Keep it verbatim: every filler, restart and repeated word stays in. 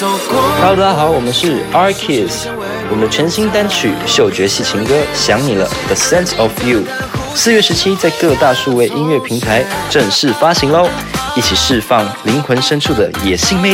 Hello， 大家好，我们是 R Kiss， 我们的全新单曲嗅觉系情歌《想你了》The Sense of You， 四月十七在各大数位音乐平台正式发行喽，一起释放灵魂深处的野性魅力。